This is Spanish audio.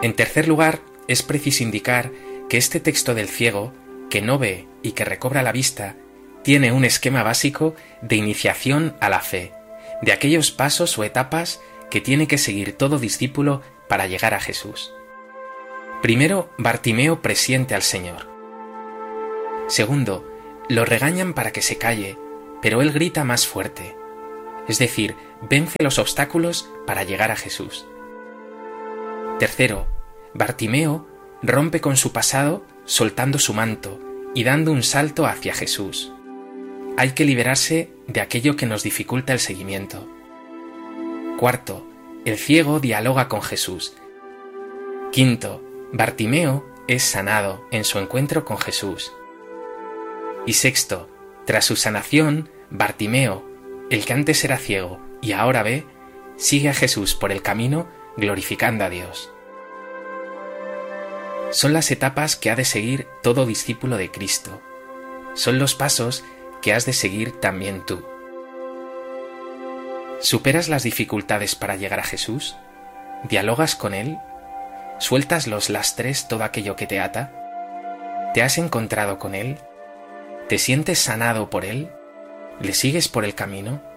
En tercer lugar, es preciso indicar que este texto del ciego, que no ve y que recobra la vista, tiene un esquema básico de iniciación a la fe, de aquellos pasos o etapas que tiene que seguir todo discípulo para llegar a Jesús. Primero, Bartimeo presiente al Señor. Segundo, lo regañan para que se calle, pero él grita más fuerte. Es decir, vence los obstáculos para llegar a Jesús. Tercero, Bartimeo rompe con su pasado soltando su manto y dando un salto hacia Jesús. Hay que liberarse de aquello que nos dificulta el seguimiento. Cuarto, el ciego dialoga con Jesús. Quinto, Bartimeo es sanado en su encuentro con Jesús. Y sexto, tras su sanación, Bartimeo, el que antes era ciego y ahora ve, sigue a Jesús por el camino glorificando a Dios. Son las etapas que ha de seguir todo discípulo de Cristo. Son los pasos que has de seguir también tú. ¿Superas las dificultades para llegar a Jesús? ¿Dialogas con Él? ¿Sueltas los lastres, todo aquello que te ata? ¿Te has encontrado con Él? ¿Te sientes sanado por Él? ¿Le sigues por el camino?